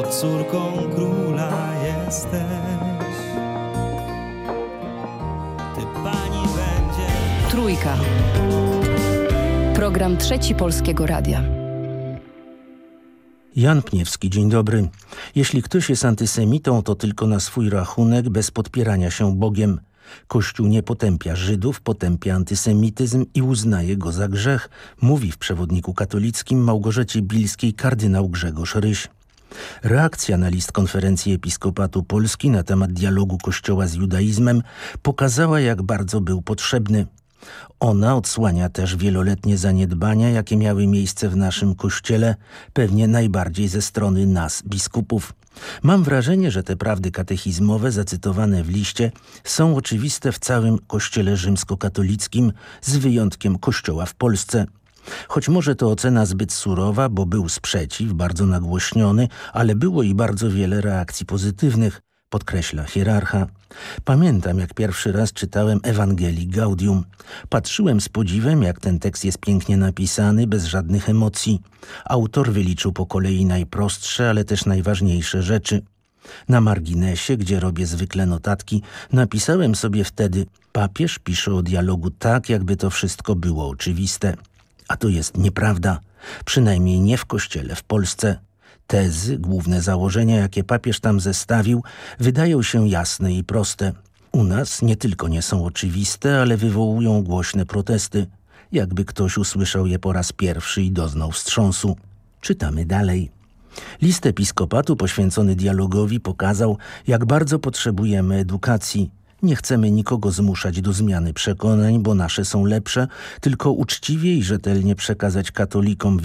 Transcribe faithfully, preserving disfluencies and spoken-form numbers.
córką króla jesteś. Ty pani będzie... Trójka. Program Trzeci Polskiego Radia. Jan Pniewski, dzień dobry. Jeśli ktoś jest antysemitą, to tylko na swój rachunek, bez podpierania się Bogiem. Kościół nie potępia Żydów, potępia antysemityzm i uznaje go za grzech, mówi w przewodniku katolickim Małgorzacie Bilskiej kardynał Grzegorz Ryś. Reakcja na list Konferencji Episkopatu Polski na temat dialogu Kościoła z judaizmem pokazała, jak bardzo był potrzebny. Ona odsłania też wieloletnie zaniedbania, jakie miały miejsce w naszym Kościele, pewnie najbardziej ze strony nas, biskupów. Mam wrażenie, że te prawdy katechizmowe zacytowane w liście są oczywiste w całym Kościele rzymskokatolickim, z wyjątkiem Kościoła w Polsce. Choć może to ocena zbyt surowa, bo był sprzeciw, bardzo nagłośniony, ale było i bardzo wiele reakcji pozytywnych, podkreśla hierarcha. Pamiętam, jak pierwszy raz czytałem Ewangelii Gaudium. Patrzyłem z podziwem, jak ten tekst jest pięknie napisany, bez żadnych emocji. Autor wyliczył po kolei najprostsze, ale też najważniejsze rzeczy. Na marginesie, gdzie robię zwykle notatki, napisałem sobie wtedy: papież pisze o dialogu tak, jakby to wszystko było oczywiste. A to jest nieprawda. Przynajmniej nie w Kościele w Polsce. Tezy, główne założenia, jakie papież tam zestawił, wydają się jasne i proste. U nas nie tylko nie są oczywiste, ale wywołują głośne protesty. Jakby ktoś usłyszał je po raz pierwszy i doznał wstrząsu. Czytamy dalej. List episkopatu poświęcony dialogowi pokazał, jak bardzo potrzebujemy edukacji. Nie chcemy nikogo zmuszać do zmiany przekonań, bo nasze są lepsze, tylko uczciwie i rzetelnie przekazać katolikom